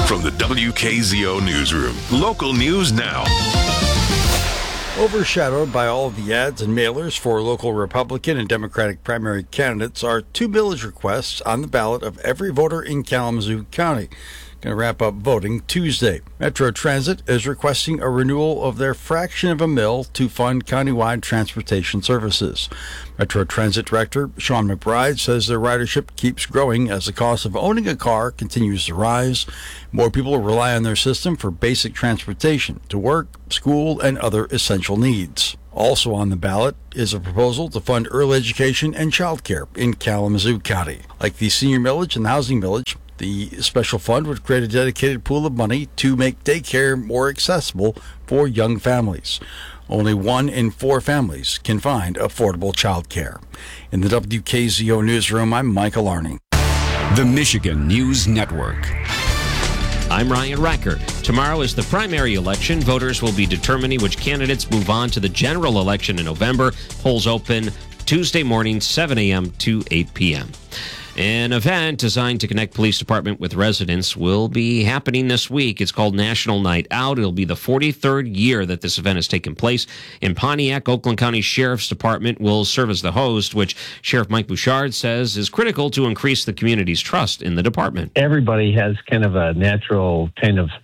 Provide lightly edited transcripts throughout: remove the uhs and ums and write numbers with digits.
From the WKZO Newsroom, local news now. Overshadowed by all of the ads and mailers for local Republican and Democratic primary candidates are two millage requests on the ballot of every voter in Kalamazoo County. Going to wrap up voting Tuesday. Metro Transit is requesting a renewal of their fraction of a mill to fund countywide transportation services. Metro Transit Director Sean McBride says their ridership keeps growing as the cost of owning a car continues to rise. More people rely on their system for basic transportation to work, school, and other essential needs. Also on the ballot is a proposal to fund early education and child care in Kalamazoo County. Like the senior millage and housing millage, the special fund would create a dedicated pool of money to make daycare more accessible for young families. Only 1 in 4 families can find affordable child care. In the WKZO Newsroom, I'm Michael Arning. The Michigan News Network. I'm Ryan Racker. Tomorrow is the primary election. Voters will be determining which candidates move on to the general election in November. Polls open Tuesday morning, 7 a.m. to 8 p.m. An event designed to connect police department with residents will be happening this week. It's called National Night Out. It'll be the 43rd year that this event has taken place. In Pontiac, Oakland County Sheriff's Department will serve as the host, which Sheriff Mike Bouchard says is critical to increase the community's trust in the department. Everybody has kind of a natural kind of,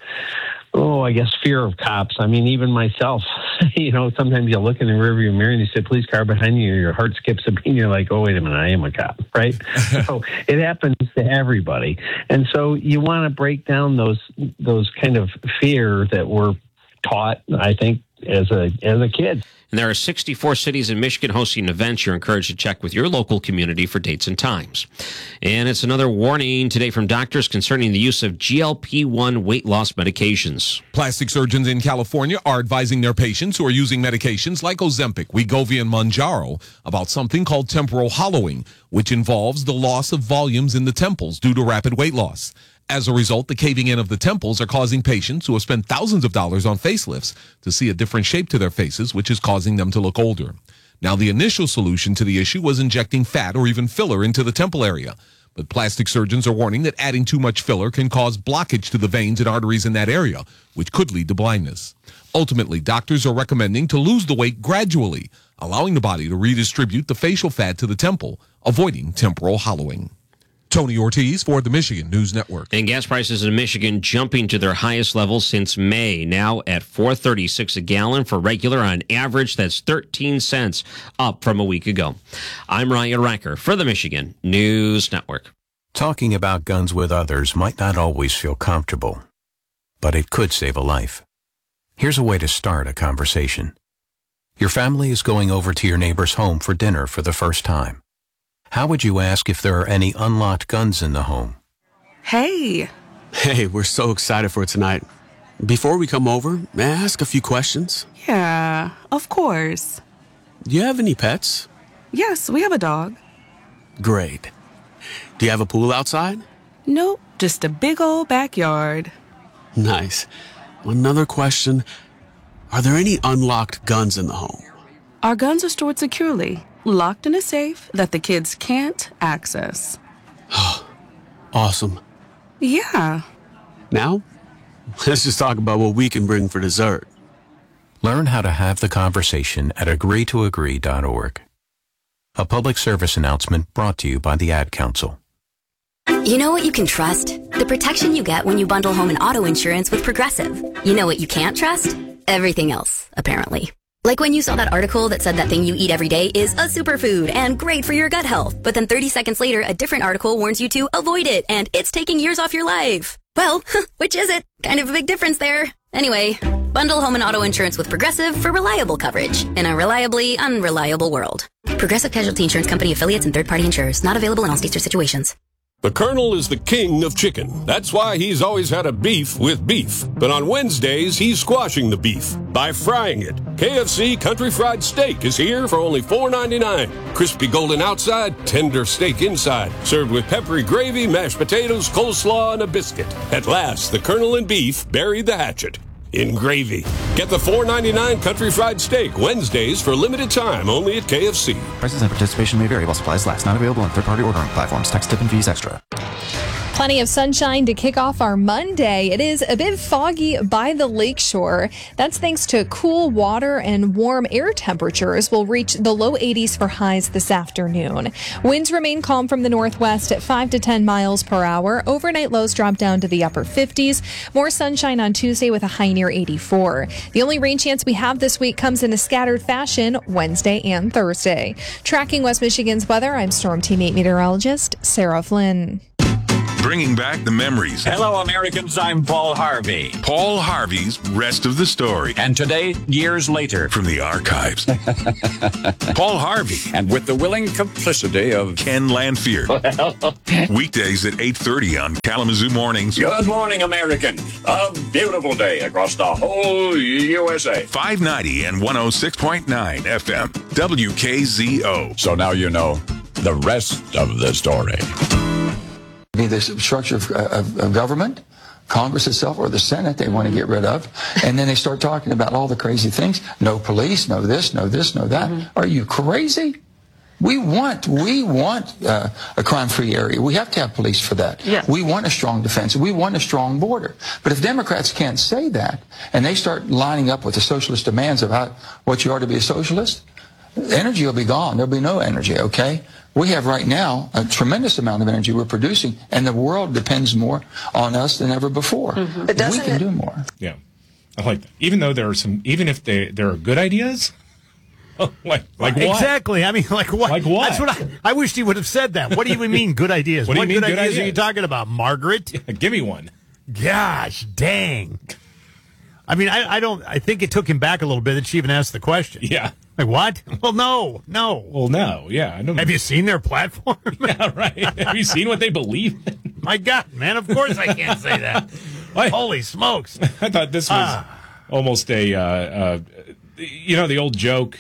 I guess, fear of cops. I mean, even myself, sometimes you look in the rearview mirror and you see a police car behind you, your heart skips a beat, and you're like, oh, wait a minute, I am a cop, right? So it happens to everybody. And so you want to break down those kind of fear that we're taught, I think, as a kid. And there are 64 cities in Michigan hosting events. You're encouraged to check with your local community for dates and times. And it's another warning today from doctors concerning the use of GLP-1 weight loss medications. Plastic surgeons in California are advising their patients who are using medications like Ozempic, Wegovy, and Mounjaro about something called temporal hollowing, which involves the loss of volumes in the temples due to rapid weight loss. As a result, the caving in of the temples are causing patients who have spent thousands of dollars on facelifts to see a different shape to their faces, which is causing them to look older. Now, the initial solution to the issue was injecting fat or even filler into the temple area. But plastic surgeons are warning that adding too much filler can cause blockage to the veins and arteries in that area, which could lead to blindness. Ultimately, doctors are recommending to lose the weight gradually, allowing the body to redistribute the facial fat to the temple, avoiding temporal hollowing. Tony Ortiz for the Michigan News Network. And gas prices in Michigan jumping to their highest level since May, now at $4.36 a gallon for regular. On average, that's 13 cents up from a week ago. I'm Ryan Racker for the Michigan News Network. Talking about guns with others might not always feel comfortable, but it could save a life. Here's a way to start a conversation. Your family is going over to your neighbor's home for dinner for the first time. How would you ask if there are any unlocked guns in the home? Hey, we're so excited for tonight. Before we come over, may I ask a few questions? Yeah, of course. Do you have any pets? Yes, we have a dog. Great. Do you have a pool outside? Nope, just a big old backyard. Nice. Another question. Are there any unlocked guns in the home? Our guns are stored securely, locked in a safe that the kids can't access. Awesome. Yeah. Now, let's just talk about what we can bring for dessert. Learn how to have the conversation at agreetoagree.org. A public service announcement brought to you by the Ad Council. You know what you can trust? The protection you get when you bundle home and auto insurance with Progressive. You know what you can't trust? Everything else, apparently. Like when you saw that article that said that thing you eat every day is a superfood and great for your gut health. But then 30 seconds later, a different article warns you to avoid it and it's taking years off your life. Well, which is it? Kind of a big difference there. Anyway, bundle home and auto insurance with Progressive for reliable coverage in a reliably unreliable world. Progressive Casualty Insurance Company affiliates and third-party insurers. Not available in all states or situations. The Colonel is the king of chicken. That's why he's always had a beef with beef. But on Wednesdays, he's squashing the beef by frying it. KFC Country Fried Steak is here for only $4.99. Crispy golden outside, tender steak inside. Served with peppery gravy, mashed potatoes, coleslaw, and a biscuit. At last, the Colonel and beef buried the hatchet in gravy. Get the $4.99 Country Fried Steak Wednesdays for limited time only at KFC. Prices and participation may vary while supplies last. Not available on third-party ordering platforms. Tax, tip, and fees extra. Plenty of sunshine to kick off our Monday. It is a bit foggy by the lakeshore. That's thanks to cool water and warm air temperatures. We'll reach the low 80s for highs this afternoon. Winds remain calm from the northwest at 5 to 10 miles per hour. Overnight lows drop down to the upper 50s. More sunshine on Tuesday with a high near 84. The only rain chance we have this week comes in a scattered fashion Wednesday and Thursday. Tracking West Michigan's weather, I'm Storm Team 8 meteorologist Sarah Flynn. Bringing back the memories. Hello, Americans. I'm Paul Harvey. Paul Harvey's Rest of the Story. And today, years later. From the archives. Paul Harvey. And with the willing complicity of Ken Lanfear. Weekdays at 8:30 on Kalamazoo Mornings. Good morning, American. A beautiful day across the whole USA. 590 and 106.9 FM. WKZO. So now you know the rest of the story. Be the structure of government, Congress itself, or the Senate they want to get rid of. And then they start talking about all the crazy things. No police, no this, no this, no that. Mm-hmm. Are you crazy? We want a crime-free area. We have to have police for that. Yeah. We want a strong defense. We want a strong border. But if Democrats can't say that, and they start lining up with the socialist demands of what you are to be a socialist, energy will be gone. There'll be no energy, okay? We have right now a tremendous amount of energy we're producing, and the world depends more on us than ever before. Mm-hmm. But we can do more. Yeah, I like that. Even though there are some, even if there are good ideas, like what? Exactly. I mean, like what? Like what? That's what I wished he would have said that. What do you mean good ideas? What do you mean good ideas are you talking about, Margaret? Yeah, give me one. Gosh, dang. I mean, I think it took him back a little bit that she even asked the question. Yeah. Like, what? Well, no. Well, no, yeah. I know. Have you seen their platform? Yeah, right. Have you seen what they believe in? My God, man, of course I can't say that. Holy smokes. I thought this was almost a, the old joke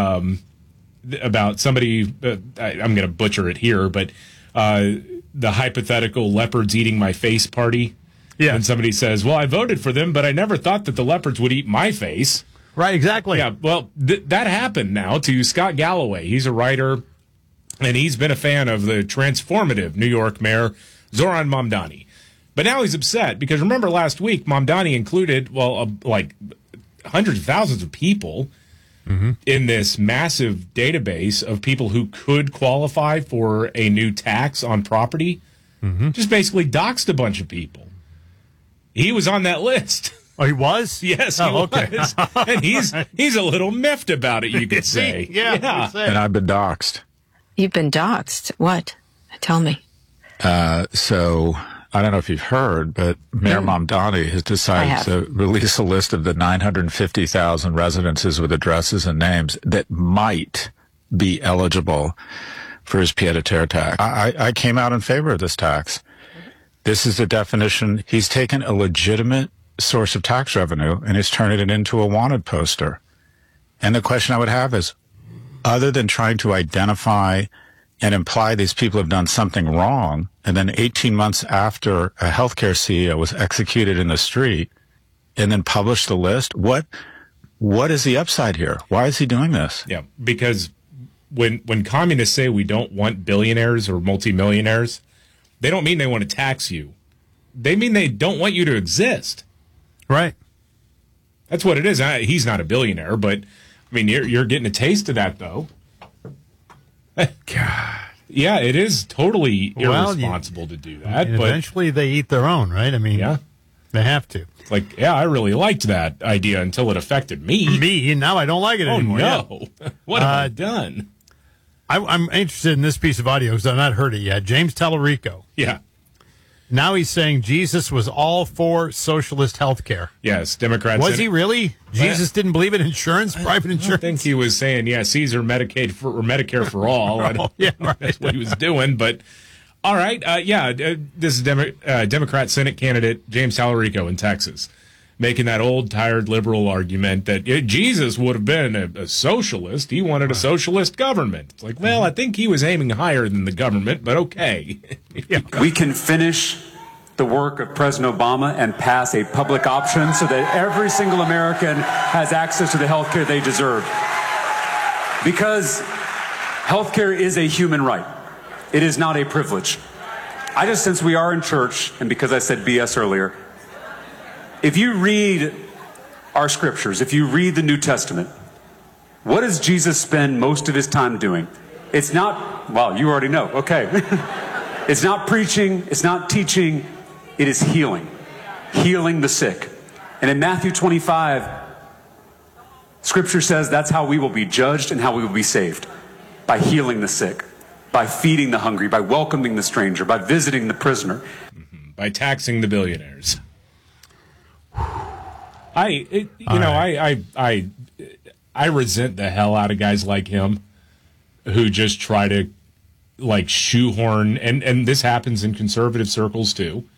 about somebody, I'm going to butcher it here, but the hypothetical leopards eating my face party. Yeah. And somebody says, well, I voted for them, but I never thought that the leopards would eat my face. Right, exactly. Yeah, well, that happened now to Scott Galloway. He's a writer, and he's been a fan of the transformative New York mayor, Zoran Mamdani. But now he's upset because remember last week, Mamdani included, like hundreds of thousands of people in this massive database of people who could qualify for a new tax on property. Just basically doxed a bunch of people. He was on that list. Oh, he was? Yes, he was. And he's a little miffed about it, you could say. Yeah. And I've been doxxed. You've been doxxed? What? Tell me. So, I don't know if you've heard, but Mayor Mamdani has decided to release a list of the 950,000 residences with addresses and names that might be eligible for his pied-à-terre tax. I came out in favor of this tax. This is the definition. He's taken a legitimate source of tax revenue and is turning it into a wanted poster. And the question I would have is, other than trying to identify and imply these people have done something wrong, and then 18 months after a healthcare CEO was executed in the street and then published the list, what is the upside here? Why is he doing this? Yeah, because when communists say we don't want billionaires or multimillionaires, they don't mean they want to tax you. They mean they don't want you to exist. Right. That's what it is. He's not a billionaire, but I mean, you're getting a taste of that, though. God. Yeah, it is totally irresponsible to do that. But eventually they eat their own, right? I mean, they have to. Like, yeah, I really liked that idea until it affected me. Me, now I don't like it anymore. No. Yeah. What have I done? I'm interested in this piece of audio because I've not heard it yet. James Tallarico. Yeah. Now he's saying Jesus was all for socialist health care. Yes, Democrats. Was he really? Jesus didn't believe in insurance, private insurance? I think he was saying, Caesar Medicare for all. That's what he was doing. But, all right, this is Democrat Senate candidate James Tallarico in Texas, making that old, tired liberal argument that Jesus would have been a socialist. He wanted a socialist government. It's like, well, I think he was aiming higher than the government, but okay. We can finish the work of President Obama and pass a public option so that every single American has access to the health care they deserve. Because health care is a human right. It is not a privilege. I just, since we are in church, and because I said BS earlier, if you read our scriptures, if you read the New Testament, what does Jesus spend most of his time doing? It's not, well, you already know, okay. It's not preaching, it's not teaching, it is healing. Healing the sick. And in Matthew 25, Scripture says that's how we will be judged and how we will be saved. By healing the sick, by feeding the hungry, by welcoming the stranger, by visiting the prisoner. By taxing the billionaires. I resent the hell out of guys like him who just try to like shoehorn, and this happens in conservative circles too.